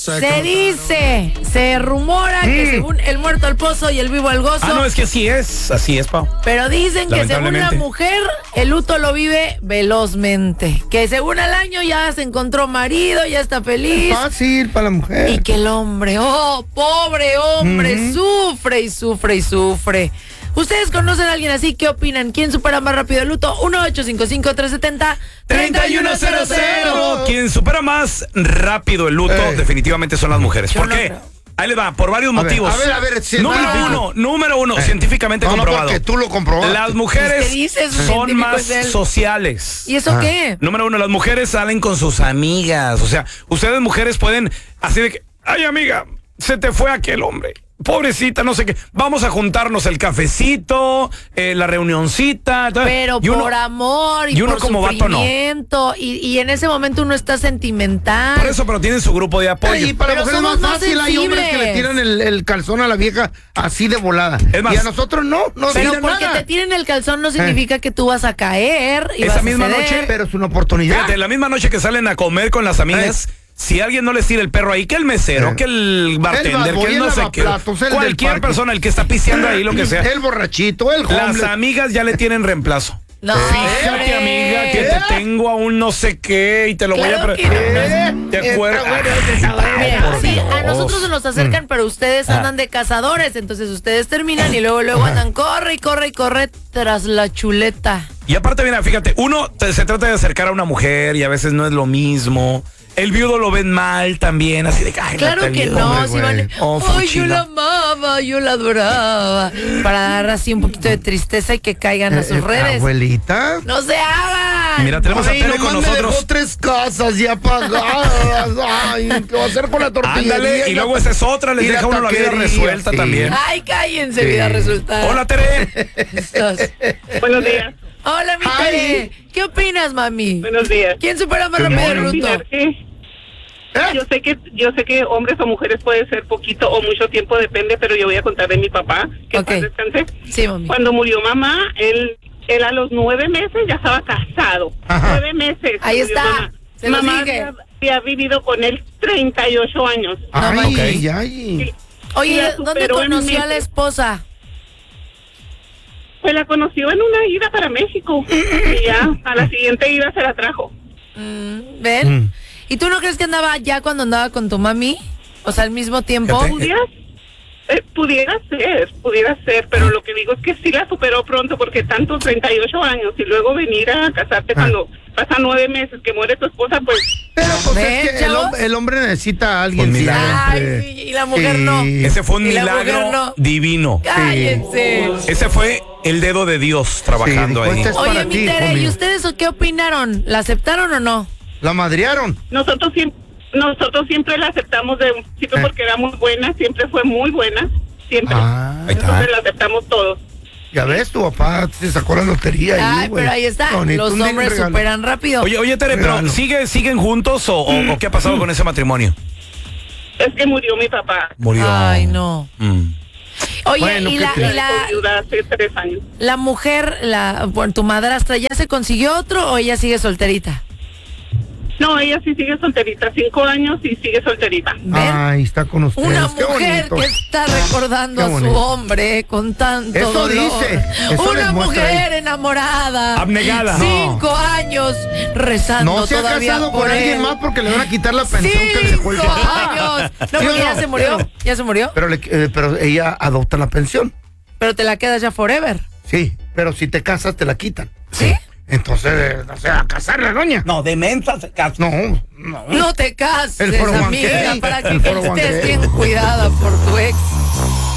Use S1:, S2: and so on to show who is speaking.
S1: Se rumora que según el muerto al pozo y el vivo al gozo.
S2: No, es que así es, Pau.
S1: Pero dicen que según la mujer, el luto lo vive velozmente. Que según al año ya se encontró marido, ya está feliz.
S3: Es fácil para la mujer.
S1: Y que el hombre, pobre hombre, sufre y sufre y sufre. ¿Ustedes conocen a alguien así? ¿Qué opinan? ¿Quién supera más rápido el luto? 1-855-370-3100.
S2: Quien supera más rápido el luto definitivamente son las mujeres. ¿Por qué? Ahí les va, por varios motivos.
S3: A ver.
S2: Número uno, científicamente comprobado.
S3: Porque tú lo comprobaste.
S2: Las mujeres son más sociales.
S1: ¿Y eso qué?
S2: Número uno, las mujeres salen con sus amigas. O sea, ustedes mujeres pueden así de que, ay amiga, se te fue aquel hombre. Pobrecita, no sé qué. Vamos a juntarnos el cafecito, la reunioncita.
S1: Pero por amor y uno por como sufrimiento. Vato, no. Y en ese momento uno está sentimental.
S2: Por eso, pero tienen su grupo de apoyo.
S3: Y para mujeres es más fácil. Hay hombres que le tiran el calzón a la vieja así de volada. Es más, y a nosotros no
S1: pero porque nada. Te tiren el calzón no significa que tú vas a caer. Y
S2: esa misma noche.
S3: Pero es una oportunidad.
S2: Fíjate, la misma noche que salen a comer con las amigas. Si alguien no les tira el perro ahí, que el mesero, que el bartender, que el no sé qué, cualquier persona, el que está piseando ahí, lo que sea.
S3: El borrachito, el homeless.
S2: Las amigas ya le tienen reemplazo.
S1: No,
S2: fíjate, amiga, que te tengo a un no sé qué y te lo voy a... ¿Te acuerdas?
S1: Sí, a nosotros se nos acercan, pero ustedes andan de cazadores, entonces ustedes terminan y luego andan corre tras la chuleta.
S2: Y aparte, mira, fíjate, uno se trata de acercar a una mujer y a veces no es lo mismo. El viudo lo ven mal también, así de ay,
S1: claro que no, si van, yo la amaba, yo la adoraba. Para dar así un poquito de tristeza y que caigan a sus redes.
S3: Abuelita.
S1: No se hagan.
S2: Mira, tenemos a Tere con nosotros.
S3: Me dejó 3 casas ya pagadas. Ay, ¿qué va a hacer por la tortilla?
S2: Ándale, y luego esa es otra, les deja uno la vida resuelta también.
S1: Ay, cállense, vida resuelta.
S2: Hola, Tere.
S4: Buenos días.
S1: Hola, mi Tere. ¿Qué opinas, mami?
S4: Buenos días.
S1: ¿Quién supera más rápido el luto?
S4: Yo sé que hombres o mujeres puede ser poquito o mucho tiempo, depende, pero yo voy a contar de mi papá, que paz descanse.
S1: Sí, mami.
S4: Cuando murió mamá, él a los 9 meses ya estaba casado. 9 meses.
S1: Ahí está.
S4: Mamá había vivido con él 38 años.
S3: Ay.
S1: Oye, ¿dónde conoció a la esposa?
S4: Pues la conoció en una ida para México. Y ya, a la siguiente ida se la trajo.
S1: ¿Ven? ¿Y tú no crees que andaba ya cuando andaba con tu mami? O sea, al mismo tiempo.
S4: Pudiera ser, pero lo que digo es que sí la superó pronto, porque tantos 38 años y luego venir a casarte cuando pasan 9 meses que muere tu esposa, pues...
S3: Pero pues es que el hombre necesita a alguien siempre.
S1: Y la mujer no.
S2: Ese fue un milagro divino.
S1: Cállense.
S2: Ese fue el dedo de Dios trabajando ahí.
S1: Oye, mi Tere, ¿y ustedes qué opinaron? ¿La aceptaron o no?
S3: ¿La madrearon?
S4: Nosotros siempre la aceptamos de un principio porque era muy buena, siempre fue muy buena, siempre. Entonces la aceptamos todos.
S3: Ya ves, tu papá se sacó la lotería ahí,
S1: pero ahí está, los hombres superan rápido.
S2: Oye, Tere, pero ¿siguen juntos o qué ha pasado con ese matrimonio?
S4: Es que murió mi papá.
S1: Ay, no. Oye,
S4: bueno, y hace 3 años.
S1: La mujer, tu madrastra, ¿ya se consiguió otro o ella sigue solterita?
S4: No, ella sí sigue solterita, 5 años y sigue solterita.
S1: ¿Ven?
S3: Ay, está con ustedes.
S1: Una mujer que está recordando a su hombre con tanto dolor.
S3: Dice.
S1: Una mujer enamorada.
S2: Abnegada.
S1: 5 años rezando todavía.
S3: No se ha casado con alguien más porque le van a quitar la pensión que le dejó el papá.
S1: 5 años. No, porque ya se murió. Ya se murió.
S3: Pero ella adopta la pensión.
S1: Pero te la quedas ya forever.
S3: Sí, pero si te casas te la quitan.
S1: ¿Sí?
S3: Entonces, no sé, a casar la doña.
S2: No, de mensa se casa.
S1: No te cases,
S3: amiga,
S1: para que estés bien cuidada por tu ex.